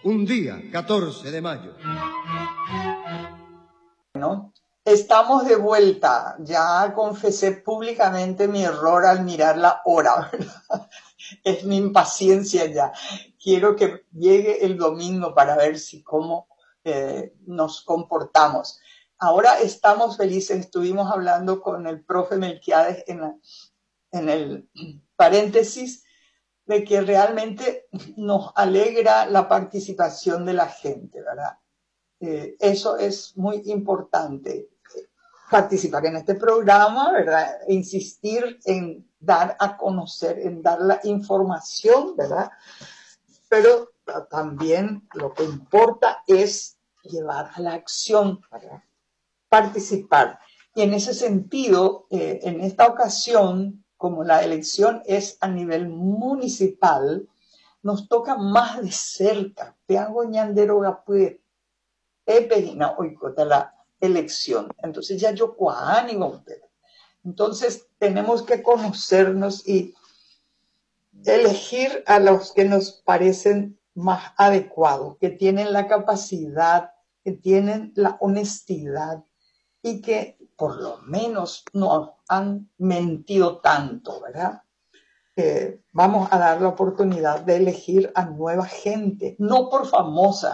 un día, 14 de mayo. Bueno, estamos de vuelta. Ya confesé públicamente mi error al mirar la hora, ¿verdad? Es mi impaciencia ya. Quiero que llegue el domingo para ver cómo nos comportamos. Ahora estamos felices. Estuvimos hablando con el profe Melquiades en el paréntesis de que realmente nos alegra la participación de la gente, ¿verdad? Eso es muy importante, participar en este programa, ¿verdad? E insistir en dar a conocer, en dar la información, ¿verdad? Pero también lo que importa es llevar a la acción, ¿verdad? Participar. Y en ese sentido, en esta ocasión, como la elección es a nivel municipal, nos toca más de cerca. Peango ñandero gapue, epegina oikota la elección. Entonces ya yo cuánigo. Entonces tenemos que conocernos y elegir a los que nos parecen más adecuados, que tienen la capacidad, que tienen la honestidad y que por lo menos no han mentido tanto, ¿verdad? Vamos a dar la oportunidad de elegir a nueva gente, no por famosa,